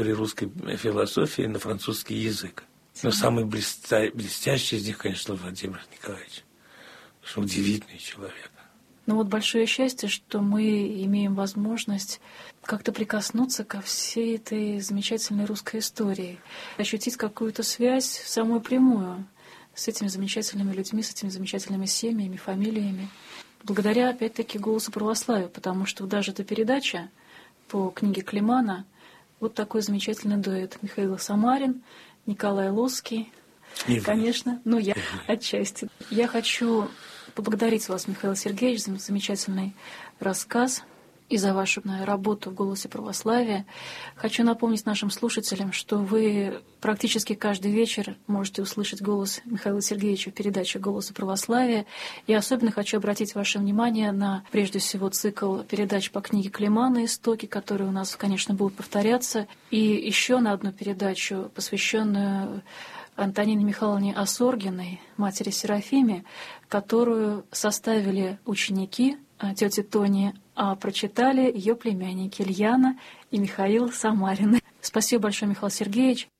при русской философии на французский язык. Но самый блестящий из них, конечно, Владимир Николаевич. Потому что удивительный человек. Ну вот большое счастье, что мы имеем возможность как-то прикоснуться ко всей этой замечательной русской истории, ощутить какую-то связь самую прямую с этими замечательными людьми, с этими замечательными семьями, фамилиями. Благодаря, опять-таки, «Голосу православия», потому что даже эта передача по книге Климана, вот такой замечательный дуэт. Михаил Самарин, Николай Лосский, конечно, ну я отчасти. Я хочу поблагодарить вас, Михаил Сергеевич, за замечательный рассказ и за вашу работу в «Голосе православия». Хочу напомнить нашим слушателям, что вы практически каждый вечер можете услышать голос Михаила Сергеевича в передаче «Голоса православия». И особенно хочу обратить ваше внимание на, прежде всего, цикл передач по книге Климана «Истоки», которые у нас, конечно, будут повторяться, и еще на одну передачу, посвященную Антонине Михайловне Осоргиной, матери Серафиме, которую составили ученики тети Тони, а прочитали ее племянники Ильяна и Михаил Самарин. Спасибо большое, Михаил Сергеевич.